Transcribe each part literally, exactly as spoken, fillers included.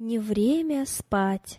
Не время спать.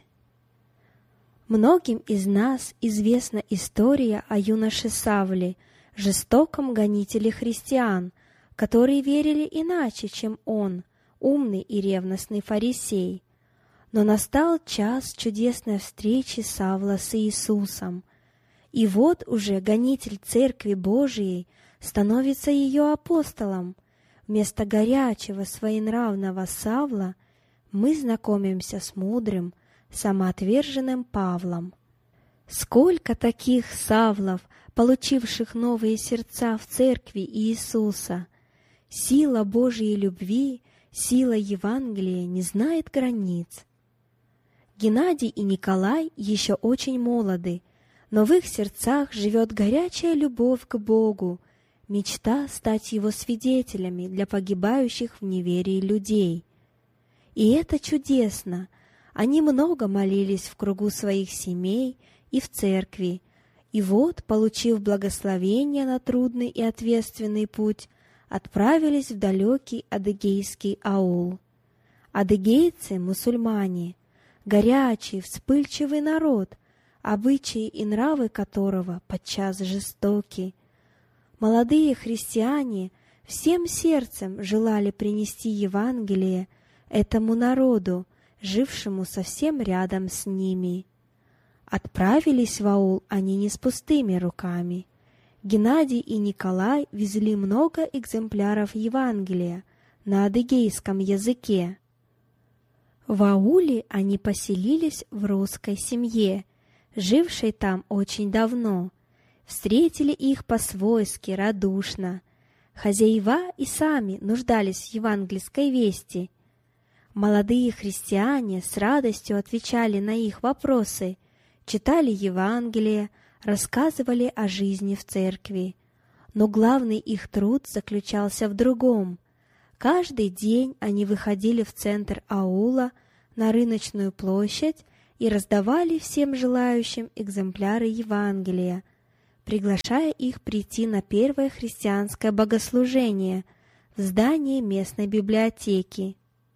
Многим из нас известна история о юноше Савле, жестоком гонителе христиан, которые верили иначе, чем он, умный и ревностный фарисей. Но настал час чудесной встречи Савла с Иисусом, и вот уже гонитель Церкви Божией становится ее апостолом. Вместо горячего своенравного Савла мы знакомимся с мудрым, самоотверженным Павлом. Сколько таких Савлов, получивших новые сердца в Церкви Иисуса! Сила Божьей любви, сила Евангелия не знает границ. Геннадий и Николай еще очень молоды, но в их сердцах живет горячая любовь к Богу, мечта стать Его свидетелями для погибающих в неверии людей. И это чудесно! Они много молились в кругу своих семей и в церкви, и вот, получив благословение на трудный и ответственный путь, отправились в далекий адыгейский аул. Адыгейцы — мусульмане, горячий, вспыльчивый народ, обычаи и нравы которого подчас жестоки. Молодые христиане всем сердцем желали принести Евангелие этому народу, жившему совсем рядом с ними. Отправились в аул они не с пустыми руками. Геннадий и Николай везли много экземпляров Евангелия на адыгейском языке. В ауле они поселились в русской семье, жившей там очень давно. Встретили их по-свойски, радушно. Хозяева и сами нуждались в евангельской вести. Молодые христиане с радостью отвечали на их вопросы, читали Евангелие, рассказывали о жизни в церкви. Но главный их труд заключался в другом. Каждый день они выходили в центр аула, на рыночную площадь и раздавали всем желающим экземпляры Евангелия, приглашая их прийти на первое христианское богослужение в здании местной библиотеки.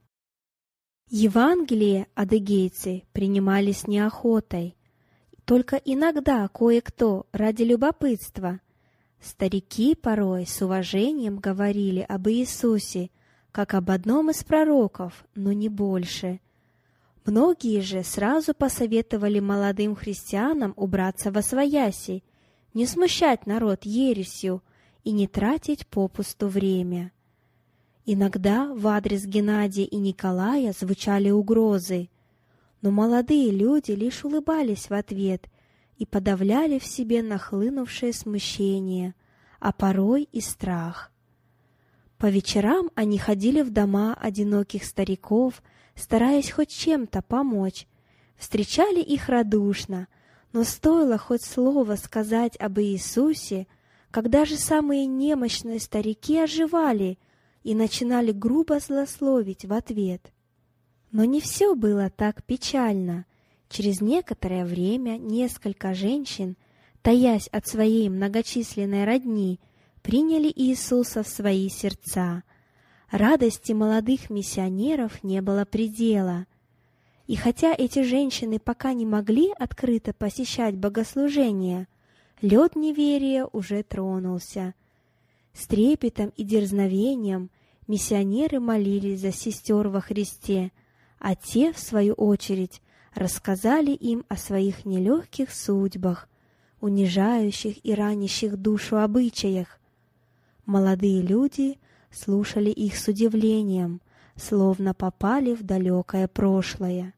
Евангелие адыгейцы принимали с неохотой, только иногда кое-кто ради любопытства. Старики порой с уважением говорили об Иисусе, как об одном из пророков, но не больше. Многие же сразу посоветовали молодым христианам убраться восвояси, не смущать народ ересью и не тратить попусту время. Иногда в адрес Геннадия и Николая звучали угрозы, но молодые люди лишь улыбались в ответ и подавляли в себе нахлынувшее смущение, а порой и страх. По вечерам они ходили в дома одиноких стариков, стараясь хоть чем-то помочь, встречали их радушно, но стоило хоть слово сказать об Иисусе, когда же самые немощные старики оживали и начинали грубо злословить в ответ. Но не все было так печально. Через некоторое время несколько женщин, таясь от своей многочисленной родни, приняли Иисуса в свои сердца. Радости молодых миссионеров не было предела. И хотя эти женщины пока не могли открыто посещать богослужения, лед неверия уже тронулся. С трепетом и дерзновением миссионеры молились за сестер во Христе, а те, в свою очередь, рассказали им о своих нелегких судьбах, унижающих и ранящих душу обычаях. Молодые люди слушали их с удивлением, словно попали в далекое прошлое.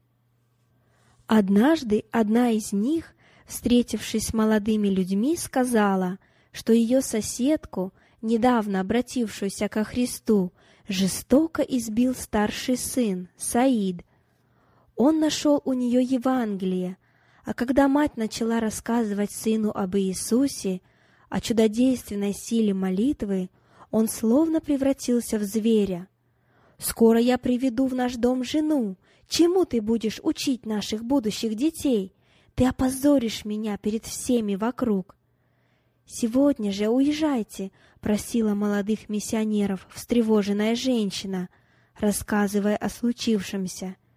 Однажды одна из них, встретившись с молодыми людьми, сказала, что ее соседку, недавно обратившуюся ко Христу, жестоко избил старший сын, Саид. Он нашел у нее Евангелие, а когда мать начала рассказывать сыну об Иисусе, о чудодейственной силе молитвы, он словно превратился в зверя. «Скоро я приведу в наш дом жену. Чему ты будешь учить наших будущих детей? Ты опозоришь меня перед всеми вокруг». «Сегодня же уезжайте», — просила молодых миссионеров встревоженная женщина, рассказывая о случившемся.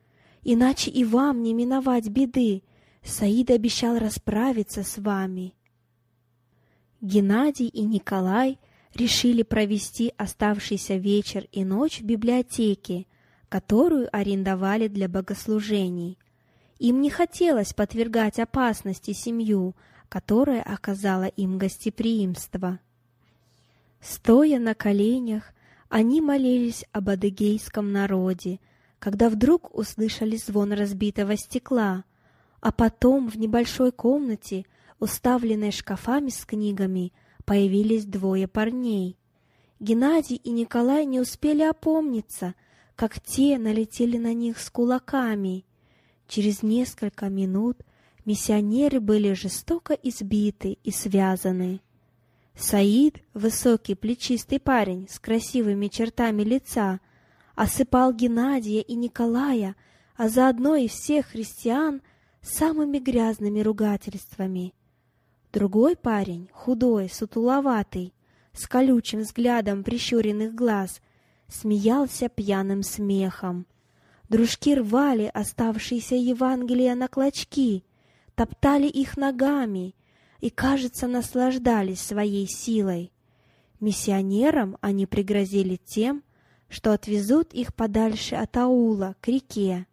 иначе и вам не миновать беды. Саид обещал расправиться с вами». Геннадий и Николай решили провести оставшийся вечер и ночь в библиотеке, которую арендовали для богослужений. Им не хотелось подвергать опасности семью, которая оказала им гостеприимство. Стоя на коленях, они молились об адыгейском народе, когда вдруг услышали звон разбитого стекла, а потом в небольшой комнате, уставленной шкафами с книгами, появились двое парней. Геннадий и Николай не успели опомниться, как те налетели на них с кулаками. Через несколько минут миссионеры были жестоко избиты и связаны. Саид, высокий плечистый парень с красивыми чертами лица, осыпал Геннадия и Николая, а заодно и всех христиан, самыми грязными ругательствами. Другой парень, худой, сутуловатый, с колючим взглядом прищуренных глаз, смеялся пьяным смехом. Дружки рвали оставшиеся Евангелия на клочки, топтали их ногами и, кажется, наслаждались своей силой. Миссионерам они пригрозили тем, что отвезут их подальше от аула, к реке.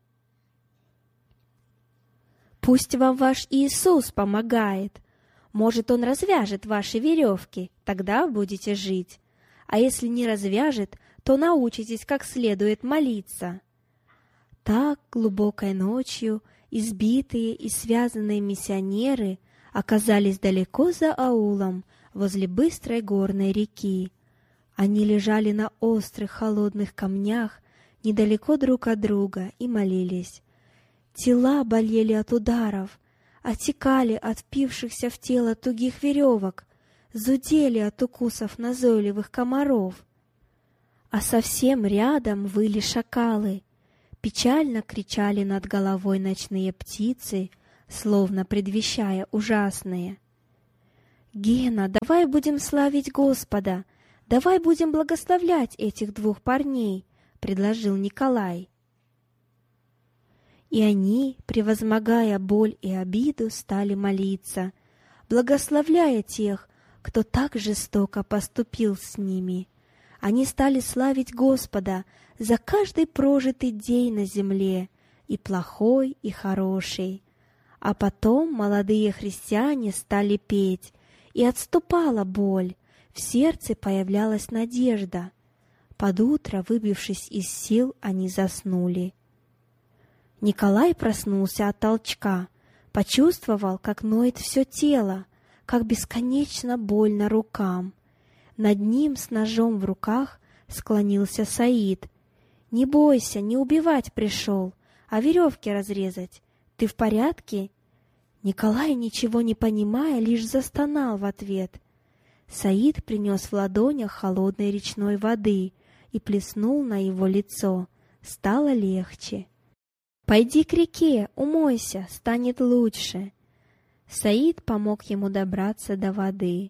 «Пусть вам ваш Иисус помогает. Может, Он развяжет ваши веревки, тогда будете жить. А если не развяжет, то научитесь как следует молиться». Так глубокой ночью избитые и связанные миссионеры оказались далеко за аулом, возле быстрой горной реки. Они лежали на острых холодных камнях, недалеко друг от друга, и молились. Тела болели от ударов, отекали от впившихся в тело тугих веревок, зудели от укусов назойливых комаров. А совсем рядом выли шакалы, печально кричали над головой ночные птицы, словно предвещая ужасное. «Гена, давай будем славить Господа, давай будем благословлять этих двух парней», — предложил Николай. И они, превозмогая боль и обиду, стали молиться, благословляя тех, кто так жестоко поступил с ними. Они стали славить Господа за каждый прожитый день на земле, и плохой, и хороший. А потом молодые христиане стали петь, и отступала боль, в сердце появлялась надежда. Под утро, выбившись из сил, они заснули. Николай проснулся от толчка, почувствовал, как ноет все тело, как бесконечно больно рукам. Над ним с ножом в руках склонился Саид. «Не бойся, не убивать пришел, а веревки разрезать. Ты в порядке?» Николай, ничего не понимая, лишь застонал в ответ. Саид принес в ладонях холодной речной воды и плеснул на его лицо. Стало легче. «Пойди к реке, умойся, станет лучше». Саид помог ему добраться до воды.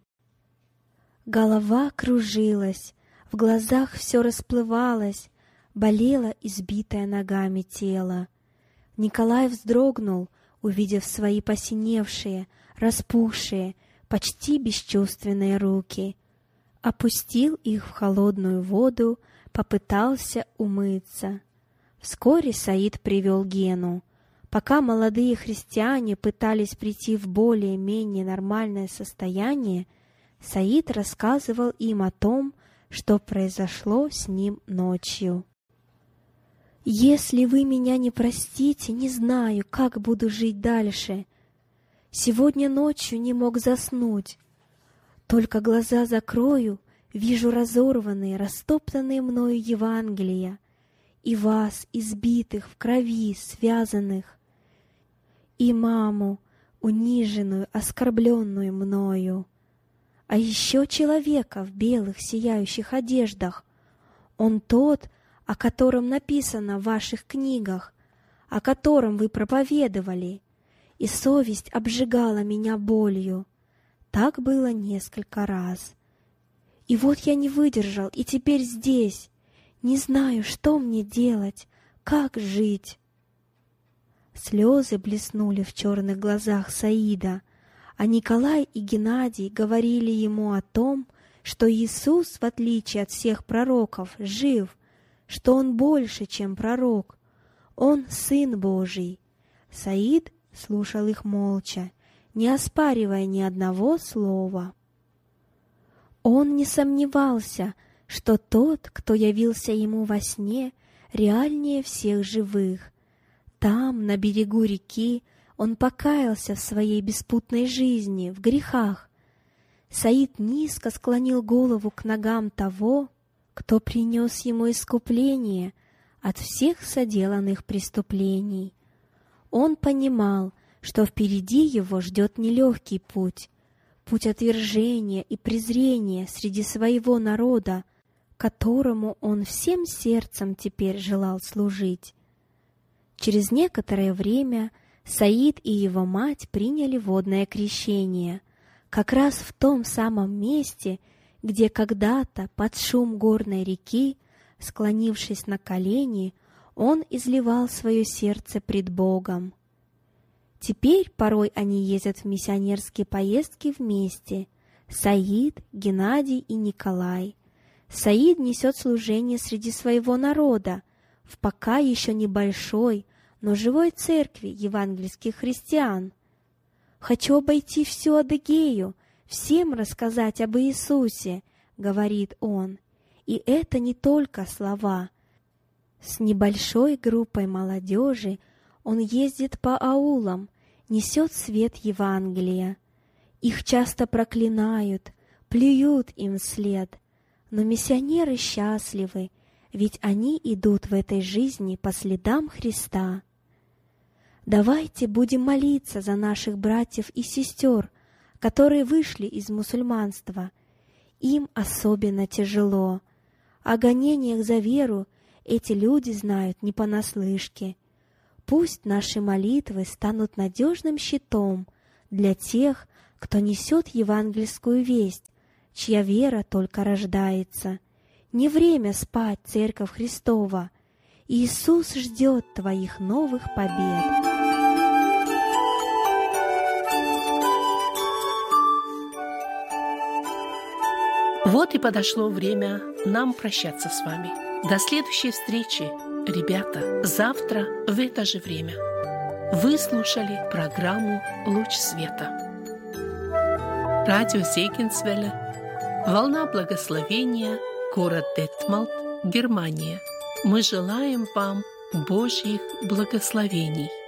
Голова кружилась, в глазах все расплывалось, болело избитое ногами тело. Николай вздрогнул, увидев свои посиневшие, распухшие, почти бесчувственные руки. Опустил их в холодную воду, попытался умыться. Вскоре Саид привел Гену. Пока молодые христиане пытались прийти в более-менее нормальное состояние, Саид рассказывал им о том, что произошло с ним ночью. «Если вы меня не простите, не знаю, как буду жить дальше. Сегодня ночью не мог заснуть. Только глаза закрою, вижу разорванные, растоптанные мною Евангелия, и вас, избитых в крови, связанных, и маму, униженную, оскорбленную мною, а еще человека в белых сияющих одеждах. Он тот, о котором написано в ваших книгах, о котором вы проповедовали, и совесть обжигала меня болью. Так было несколько раз. И вот я не выдержал, и теперь здесь. Не знаю, что мне делать, как жить». Слезы блеснули в черных глазах Саида, а Николай и Геннадий говорили ему о том, что Иисус, в отличие от всех пророков, жив, что Он больше, чем пророк. Он Сын Божий. Саид слушал их молча, не оспаривая ни одного слова. Он не сомневался, что тот, кто явился ему во сне, реальнее всех живых. Там, на берегу реки, он покаялся в своей беспутной жизни, в грехах. Саид низко склонил голову к ногам того, кто принес ему искупление от всех соделанных преступлений. Он понимал, что впереди его ждет нелегкий путь, путь отвержения и презрения среди своего народа, которому он всем сердцем теперь желал служить. Через некоторое время Саид и его мать приняли водное крещение, как раз в том самом месте, где когда-то под шум горной реки, склонившись на колени, он изливал свое сердце пред Богом. Теперь порой они ездят в миссионерские поездки вместе — Саид, Геннадий и Николай. Саид несет служение среди своего народа, в пока еще небольшой, но живой церкви евангельских христиан. «Хочу обойти всю Адыгею, всем рассказать об Иисусе», — говорит он. И это не только слова. С небольшой группой молодежи он ездит по аулам, несет свет Евангелия. Их часто проклинают, плюют им вслед, но миссионеры счастливы, ведь они идут в этой жизни по следам Христа. Давайте будем молиться за наших братьев и сестер, которые вышли из мусульманства. Им особенно тяжело. О гонениях за веру эти люди знают не понаслышке. Пусть наши молитвы станут надежным щитом для тех, кто несет евангельскую весть, чья вера только рождается. Не время спать, Церковь Христова. Иисус ждет твоих новых побед. Вот и подошло время нам прощаться с вами. До следующей встречи, ребята, завтра в это же время. Вы слушали программу «Луч света». Радио Зегенсвелле, волна благословения, город Детмалт, Германия. Мы желаем вам Божьих благословений.